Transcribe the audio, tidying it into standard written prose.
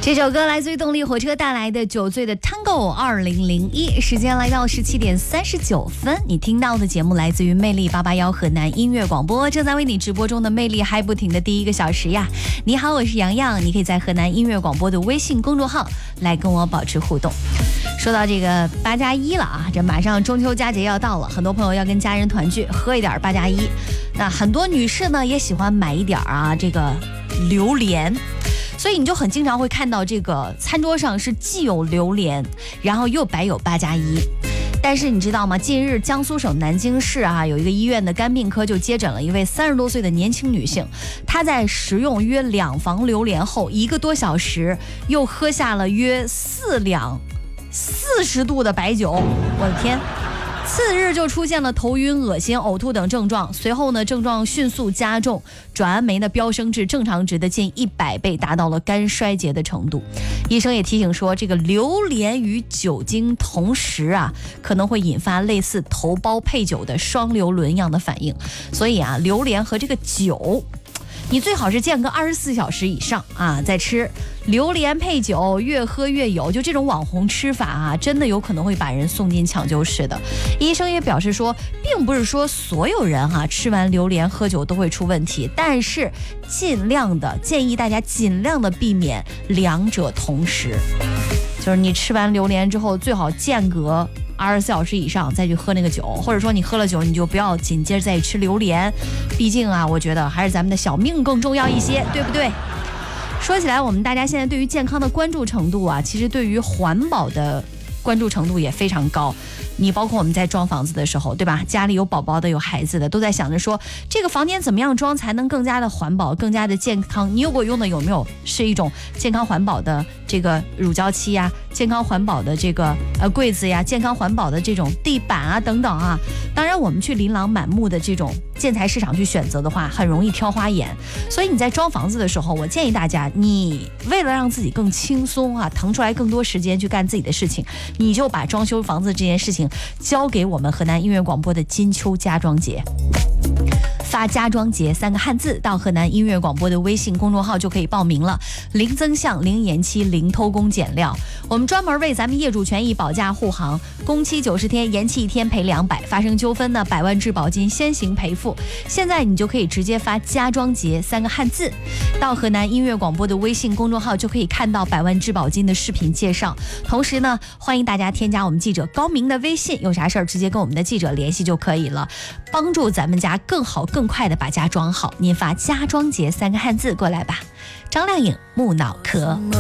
这首歌来自于动力火车带来的《酒醉的 Tango》2001，时间来到17点39分。你听到的节目来自于魅力881河南音乐广播，正在为你直播中的魅力嗨不停的第1个小时呀。你好，我是洋洋，你可以在河南音乐广播的微信公众号来跟我保持互动。说到这个8+1了啊，这马上中秋佳节要到了，很多朋友要跟家人团聚，喝一点8+1。那很多女士呢也喜欢买一点啊这个榴莲。所以你就很经常会看到这个餐桌上是既有榴莲，然后又摆有8+1。但是你知道吗？近日江苏省南京市有一个医院的肝病科就接诊了一位30多岁的年轻女性，她在食用约2房榴莲后1个多小时，又喝下了约4两40度的白酒，我的天！次日就出现了头晕、恶心、呕吐等症状，随后呢，症状迅速加重，转氨酶呢飙升至正常值的近100倍，达到了肝衰竭的程度。医生也提醒说，这个榴莲与酒精同时可能会引发类似头孢配酒的双硫仑样的反应，所以榴莲和这个酒，你最好是间隔24小时以上再吃。榴莲配酒，越喝越有，就这种网红吃法真的有可能会把人送进抢救室的。医生也表示说，并不是说所有人吃完榴莲喝酒都会出问题，但是建议大家尽量的避免两者同时，就是你吃完榴莲之后最好间隔24小时以上再去喝那个酒，或者说你喝了酒你就不要紧接着再去吃榴莲，毕竟我觉得还是咱们的小命更重要一些，对不对？说起来，我们大家现在对于健康的关注程度其实对于环保的关注程度也非常高。你包括我们在装房子的时候，对吧？家里有宝宝的、有孩子的，都在想着说这个房间怎么样装才能更加的环保、更加的健康。你用的有没有是一种健康环保的这个乳胶漆健康环保的这个柜子健康环保的这种地板等等当然，我们去琳琅满目的这种建材市场去选择的话，很容易挑花眼。所以你在装房子的时候，我建议大家，你为了让自己更轻松腾出来更多时间去干自己的事情，你就把装修房子这件事情交给我们河南音乐广播的金秋家装节。发家装节3个汉字到河南音乐广播的微信公众号就可以报名了，零增项、零延期、零偷工减料。我们专门为咱们业主权益保驾护航，工期90天，延期1天赔200，发生纠纷呢100万质保金先行赔付。现在你就可以直接发家装节3个汉字到河南音乐广播的微信公众号，就可以看到100万质保金的视频介绍。同时呢，欢迎大家添加我们记者高明的微信，有啥事儿直接跟我们的记者联系就可以了，帮助咱们家更好更快的把家装好。您发家装节3个汉字过来吧。张靓颖木脑壳。